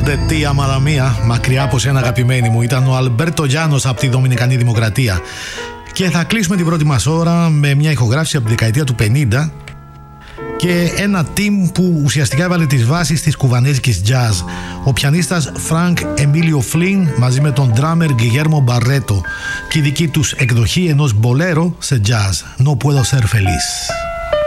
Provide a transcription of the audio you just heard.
De Tia Maramia, μακριά από σένα αγαπημένη μου, ήταν ο Αλμπέρτο Γιάννος από τη Δομινικανή Δημοκρατία. Και θα κλείσουμε την πρώτη μας ώρα με μια ηχογράφηση από τη δεκαετία του 50 και ένα team που ουσιαστικά έβαλε τις βάσεις της κουβανέζικης jazz. Ο πιανίστας Frank Emilio Flynn μαζί με τον drummer Guillermo Barreto και η δική τους εκδοχή ενός μπολέρο σε jazz. No puedo ser feliz.